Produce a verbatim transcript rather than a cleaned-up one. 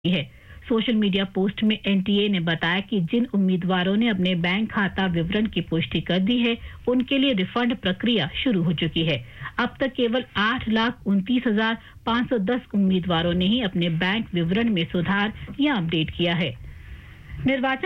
है। Social media post में NTA ने बताया कि जिन उम्मीदवारों ने अपने बैंक खाता विवरण की पुष्टि कर दी है, उनके लिए रिफंड प्रक्रिया शुरू हो चुकी है। अब तक केवल आठ लाख उनतीस हजार पाँच सौ दस उम्मीदवारों ने ही अपने बैंक विवरण में सुधार या अपडेट किया है। निर्वाचन